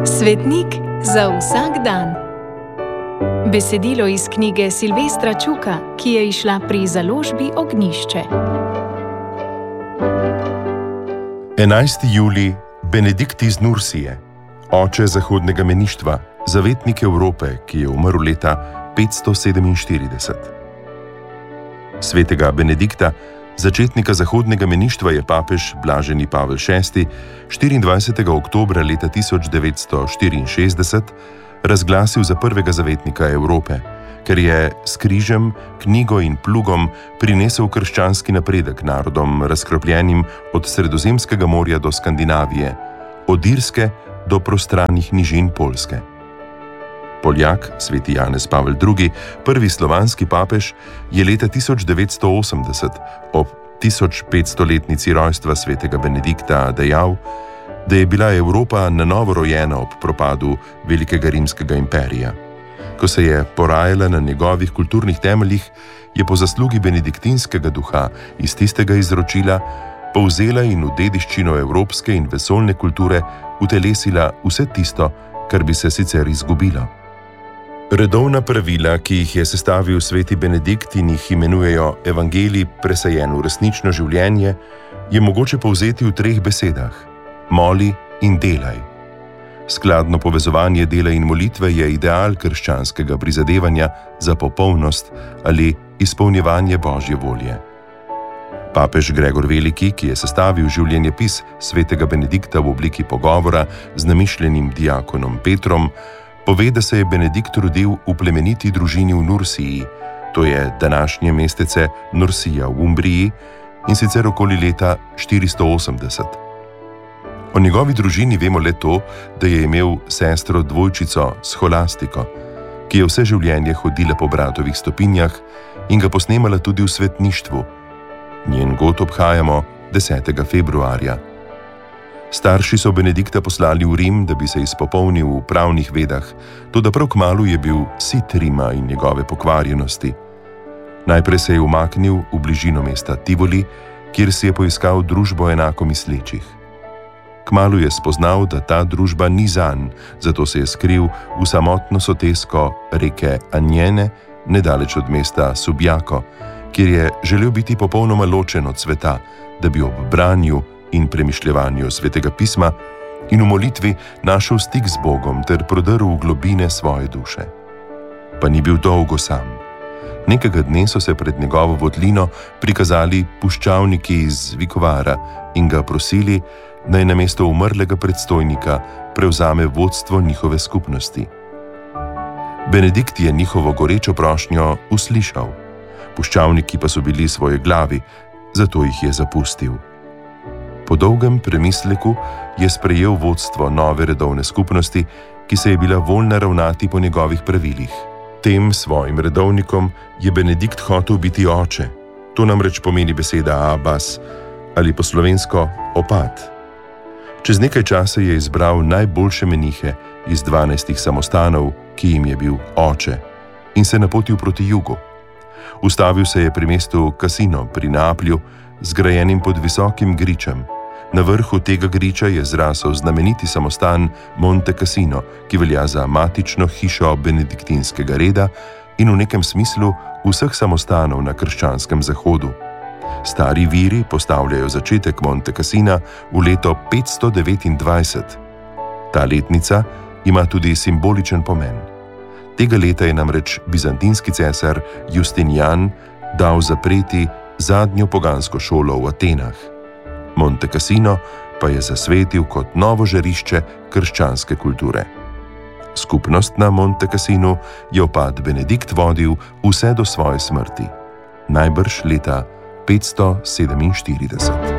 Svetnik za vsak dan. Besedilo iz knjige Silvestra Čuka, ki je izšla pri založbi Ognjišče. 11. julij, Benedikt iz Nursije, oče zahodnega meništva, zavetnik Evrope, ki je umrl leta 547. Svetega Benedikta, začetnika zahodnega meništva, je papež blaženi Pavel VI. 24. oktobra leta 1964 razglasil za prvega zavetnika Evrope, ker je s križem, knjigo in plugom prinesel krščanski napredek narodom, razkropljenim od Sredozemskega morja do Skandinavije, od Irske do prostranih nižin Poljske. Poljak, sveti Janez Pavel II., prvi slovanski papež, je leta 1980 ob 1500-letnici rojstva svetega Benedikta dejal, da je bila Evropa na novo rojena ob propadu Velikega rimskega imperija. Ko se je porajala na njegovih kulturnih temeljih, je po zaslugi benediktinskega duha iz tistega izročila povzela in v dediščino evropske in vesoljne kulture utelesila vse tisto, kar bi se sicer izgubilo. Redovna pravila, ki jih je sestavil sveti Benedikt in jih imenujejo evangelij presajen v resnično življenje, je mogoče povzeti v 3 besedah: moli in delaj. Skladno povezovanje dela in molitve je ideal krščanskega prizadevanja za popolnost ali izpolnjevanje Božje volje. Papež Gregor Veliki, ki je sestavil življenjepis svetega Benedikta v obliki pogovora z namišljenim diakonom Petrom, pove, da se je Benedikt rodil v plemeniti družini v Nursiji, to je današnje mestece Nursija v Umbriji, in sicer okoli leta 480. O njegovi družini vemo le to, da je imel sestro dvojčico Scholastiko, ki je vse življenje hodila po bratovih stopinjah in ga posnemala tudi v svetništvu. Njen god obhajamo 10. februarja. Starši so Benedikta poslali v Rim, da bi se izpopolnil v pravnih vedah, toda prav kmalu je bil sit Rima in njegove pokvarjenosti. Najprej se je umaknil v bližino mesta Tivoli, kjer si je poiskal družbo enako mislečih. Kmalu je spoznal, da ta družba ni zanj, zato se je skril v samotno sotesko reke Anjene, nedaleč od mesta Subjako, kjer je želel biti popolnoma ločen od sveta, da bi ob branju in premišljevanju svetega pisma in v molitvi našel stik z Bogom ter prodrl v globine svoje duše. Pa ni bil dolgo sam. Nekega dne so se pred njegovo votlino prikazali puščavniki iz Vikovara in ga prosili, naj namesto umrlega predstojnika prevzame vodstvo njihove skupnosti. Benedikt je njihovo gorečo prošnjo uslišal, puščavniki pa so bili svoje glavi, zato jih je zapustil. Po dolgem premisleku je sprejel vodstvo nove redovne skupnosti, ki se je bila voljna ravnati po njegovih pravilih. Tem svojim redovnikom je Benedikt hotel biti oče. To namreč pomeni beseda Abbas ali po slovensko opat. Čez nekaj časa je izbral najboljše menihe iz 12 samostanov, ki jim je bil oče, in se napotil proti jugu. Ustavil se je pri mestu Cassino pri Neaplju, zgrajenim pod visokim gričem. Na vrhu tega griča je zrasel znameniti samostan Monte Cassino, ki velja za matično hišo benediktinskega reda in v nekem smislu vseh samostanov na krščanskem zahodu. Stari viri postavljajo začetek Monte Cassina v leto 529. Ta letnica ima tudi simboličen pomen. Tega leta je namreč bizantinski cesar Justinian dal zapreti zadnjo pogansko šolo v Atenah. Monte Cassino pa je zasvetil kot novo žarišče krščanske kulture. Skupnost na Monte Cassinu je opat Benedikt vodil vse do svoje smrti, najbrž leta 547.